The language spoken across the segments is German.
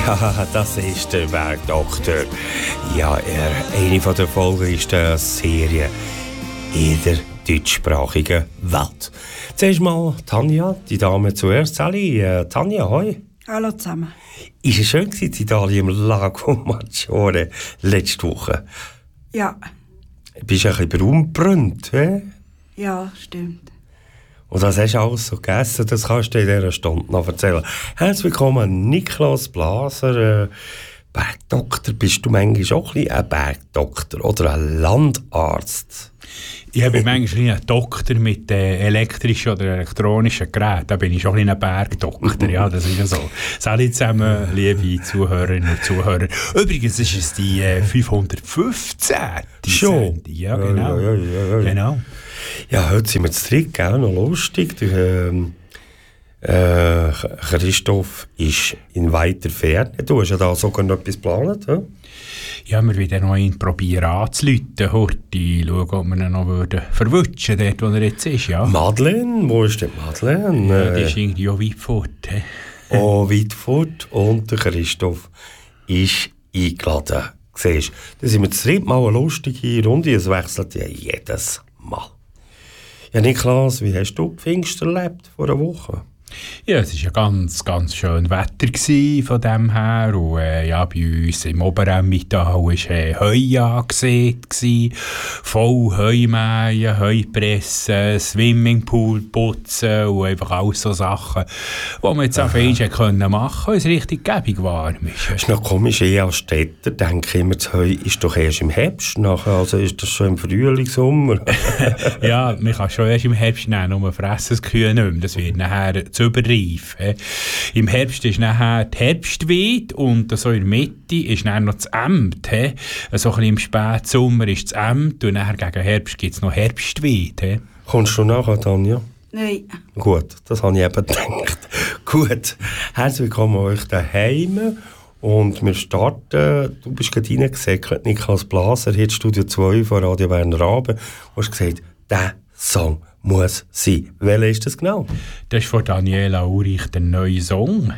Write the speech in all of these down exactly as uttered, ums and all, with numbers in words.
Ja, das ist der Bergdoktor. Ja, er, eine von der erfolgreichsten Serien in der deutschsprachigen Welt. Zuerst mal Tanja, die Dame zuerst. Sally, äh, Tanja, hoi. Hallo zusammen. Ist es schön gewesen, in Italien im Lago Maggiore letzte Woche? Ja. Bist du ein bisschen berühmt, hä? Ja, stimmt. Und das hast du alles so gegessen, das kannst du in dieser Stunde noch erzählen. Herzlich willkommen, Niklas Blaser, äh, Bergdoktor. Bist du manchmal auch ein, ein Bergdoktor oder ein Landarzt? Ich bin manchmal ein Doktor mit äh, elektrischen oder elektronischen Geräten. Da bin ich schon ein Bergdoktor. Ja, das ist ja so. Salut zusammen, liebe Zuhörerinnen und Zuhörer. Übrigens ist es die äh, fünfhundertfünfzehn. Schon? Ja, genau. Ja, ja, ja, ja. genau. Ja, heute sind wir zu dritt, gell? Noch lustig. Der, ähm, äh, Christoph ist in weiter Ferne. Du hast ja da sogar noch etwas geplant, he? Ja, wir werden noch ihn probieren anzuleiten, Horti, schauen, ob wir ihn noch würden verwutschen, dort wo er jetzt ist, ja. Madeleine, wo ist denn Madeleine? Ja, die ist irgendwie auch weit fort. He? Oh, weit fort. Und der Christoph ist eingeladen. Siehst du, da sind wir zu dritt mal eine lustige Runde, es wechselt ja jedes Mal. Ja, Niklas, wie hast du Pfingsten erlebt vor einer Woche? Ja, es war ja ganz, ganz schön Wetter gewesen von dem her. Und äh, ja, bei uns im Oberemmental war äh, Heu angesehen. Voll Heu mähen, Heu pressen, Swimmingpool putzen und einfach alles so Sachen, die man jetzt auf einmal machen konnte, weil es richtig gäbig warm ist. Das ist noch komisch, ich als Städter denke immer, das Heu ist doch erst im Herbst nachher, also ist das schon im Frühling, Sommer? Ja, man kann schon erst im Herbst nehmen, nur fressen das Kühe nicht mehr. Das wird nachher zu überreif. He. Im Herbst ist nachher die Herbstweide und so in der Mitte ist dann noch das Ämt. He. So ein bisschen im Spätsommer ist das Ämt und nachher gegen Herbst gibt es noch Herbstweide. He. Kommst du nachher, Tanja? Nein. Gut, das habe ich eben gedacht. Gut, herzlich willkommen euch daheim. Und wir starten, du bist gerade reingesäckelt, Niklas Blaser, hier in Studio zwei von Radio Berner Abend. Du hast gesagt, der Song muss sein. Welcher ist das genau? Das ist von Daniela Urich der neue Song.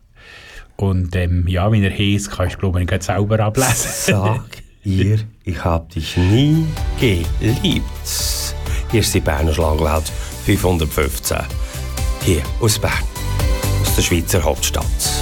Und ähm, ja, wie er heisst, kannst du glaube ich selber ablesen. Sag ihr, ich hab dich nie geliebt. Hier ist die Berner Schlagwelt fünfhundertfünfzehn. Hier aus Bern, aus der Schweizer Hauptstadt.